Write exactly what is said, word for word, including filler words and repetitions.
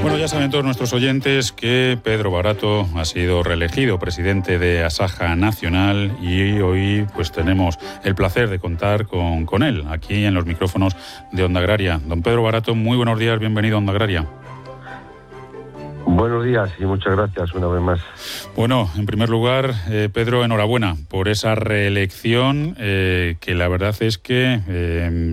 Bueno, ya saben todos nuestros oyentes que Pedro Barato ha sido reelegido presidente de Asaja Nacional y hoy pues tenemos el placer de contar con, con él aquí en los micrófonos de Onda Agraria. Don Pedro Barato, muy buenos días, bienvenido a Onda Agraria. Buenos días y muchas gracias una vez más. Bueno, en primer lugar, eh, Pedro, enhorabuena por esa reelección, eh, que la verdad es que... Eh,